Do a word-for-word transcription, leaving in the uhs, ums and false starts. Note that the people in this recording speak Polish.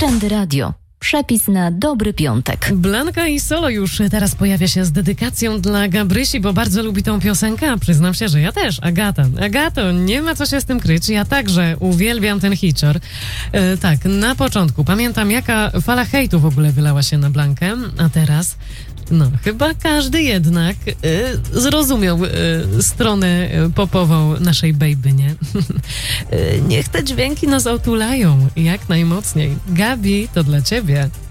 Trendy Radio. Przepis na dobry piątek. Blanka i Solo już teraz pojawia się z dedykacją dla Gabrysi, bo bardzo lubi tą piosenkę, a przyznam się, że ja też. Agata. Agato, nie ma co się z tym kryć. Ja także uwielbiam ten hicior. E, tak, na początku pamiętam, jaka fala hejtu w ogóle wylała się na Blankę, a teraz no, chyba każdy jednak y, zrozumiał y, stronę popową naszej baby, nie? y, niech te dźwięki nas otulają jak najmocniej. Gabi, to dla ciebie.